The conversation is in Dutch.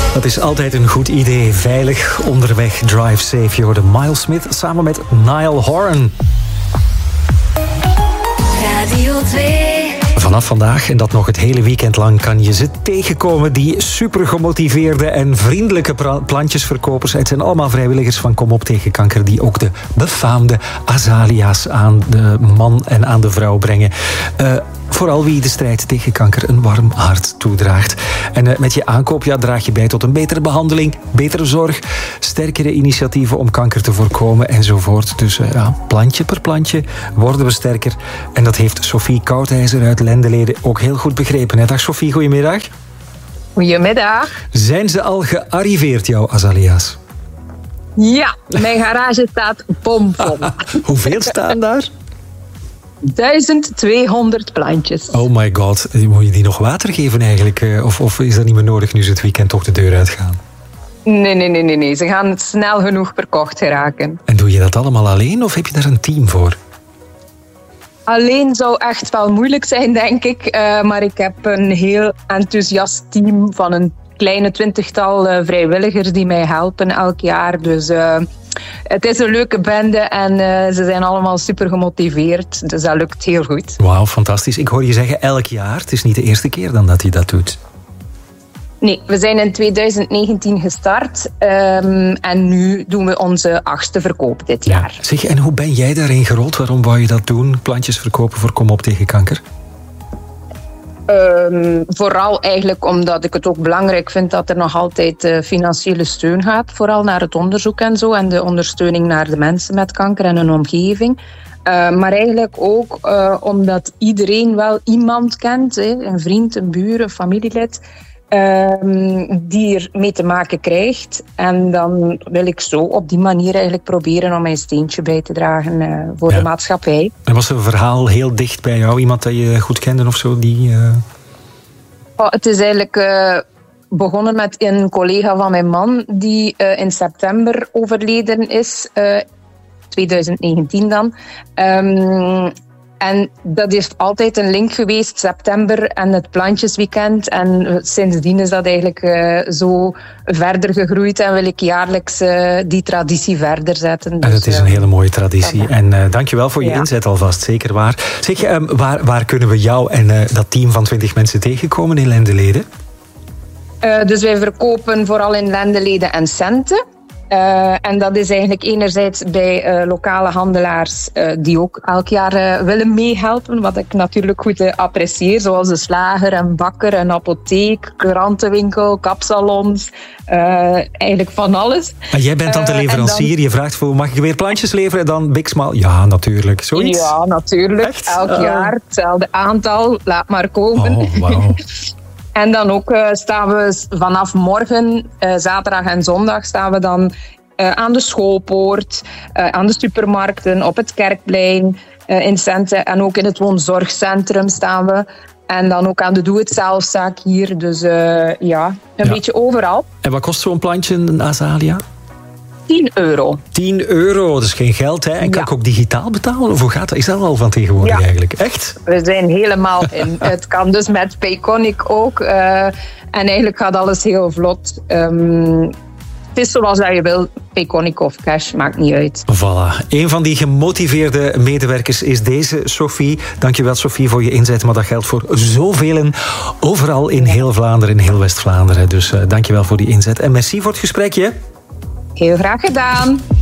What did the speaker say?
Dat is altijd een goed idee. Veilig onderweg, drive safe. Je hoorde Miles Smith samen met Niall Horan. Radio 2. Vanaf vandaag en dat nog het hele weekend lang kan je ze tegenkomen. Die super gemotiveerde en vriendelijke plantjesverkopers. Het zijn allemaal vrijwilligers van Kom op tegen kanker die ook de befaamde azalia's aan de man en aan de vrouw brengen. Vooral wie de strijd tegen kanker een warm hart toedraagt. En met je aankoop draag je bij tot een betere behandeling, betere zorg, sterkere initiatieven om kanker te voorkomen enzovoort. Dus plantje per plantje worden we sterker. En dat heeft Sophie Koudijzer uit Lendeleden ook heel goed begrepen. Dag Sophie, goedemiddag. Goedemiddag. Zijn ze al gearriveerd, jouw azalea's? Ja, mijn garage staat bomvol. Hoeveel staan daar? 1200 plantjes. Oh my god, moet je die nog water geven eigenlijk? Of is dat niet meer nodig nu ze het weekend toch de deur uitgaan? Nee. Ze gaan snel genoeg verkocht geraken. En doe je dat allemaal alleen of heb je daar een team voor? Alleen zou echt wel moeilijk zijn, denk ik. Maar ik heb een heel enthousiast team van een kleine 20-tal vrijwilligers die mij helpen elk jaar. Dus het is een leuke bende en ze zijn allemaal super gemotiveerd. Dus dat lukt heel goed. Wauw, fantastisch. Ik hoor je zeggen elk jaar. Het is niet de eerste keer dan dat je dat doet. Nee, we zijn in 2019 gestart en nu doen we onze 8e verkoop dit jaar. Zeg, en hoe ben jij daarin gerold? Waarom wou je dat doen? Plantjes verkopen voor Kom op tegen kanker? Vooral eigenlijk omdat ik het ook belangrijk vind dat er nog altijd financiële steun gaat. Vooral naar het onderzoek en zo. En de ondersteuning naar de mensen met kanker en hun omgeving. Maar eigenlijk ook omdat iedereen wel iemand kent. Een vriend, een buur, een familielid. Die er mee te maken krijgt. En dan wil ik zo op die manier eigenlijk proberen om mijn steentje bij te dragen voor de maatschappij. En was er een verhaal heel dicht bij jou? Iemand dat je goed kende of zo? Het is eigenlijk begonnen met een collega van mijn man die in september overleden is. 2019 dan. En dat is altijd een link geweest, september en het plantjesweekend. En sindsdien is dat eigenlijk zo verder gegroeid en wil ik jaarlijks die traditie verder zetten. Dus, dat is een hele mooie traditie. En dankjewel voor je inzet alvast, zeker waar. Zeg, waar kunnen we jou en dat team van 20 mensen tegenkomen in Lendeleden? Dus wij verkopen vooral in Lendeleden en Centen. En dat is eigenlijk enerzijds bij lokale handelaars die ook elk jaar willen meehelpen, wat ik natuurlijk goed apprecieer, zoals de slager, een bakker, een apotheek, krantenwinkel, kapsalons, eigenlijk van alles. Maar jij bent dan de leverancier, je vraagt voor, mag ik weer plantjes leveren? En dan Big Smile, ja natuurlijk, zoiets? Ja, natuurlijk, echt? Elk jaar, hetzelfde aantal, laat maar komen. Oh, wow. En dan ook staan we vanaf morgen, zaterdag en zondag, staan we dan aan de schoolpoort, aan de supermarkten, op het Kerkplein, in Centen en ook in het woonzorgcentrum staan we. En dan ook aan de doe-het-zelfzaak hier. Dus een beetje overal. En wat kost zo'n plantje, een azalia? €10. €10, dat is geen geld, hè? En kan ik ook digitaal betalen? Of hoe gaat dat? Is dat al van tegenwoordig eigenlijk? Echt? We zijn helemaal in. Het kan dus met Payconic ook. En eigenlijk gaat alles heel vlot. Het is zoals dat je wil. Payconic of cash, maakt niet uit. Voilà. Een van die gemotiveerde medewerkers is deze Sophie. Dankjewel Sophie voor je inzet, maar dat geldt voor zoveel overal in heel Vlaanderen, in heel West-Vlaanderen. Dus dankjewel voor die inzet. En merci voor het gesprekje. Heel graag gedaan.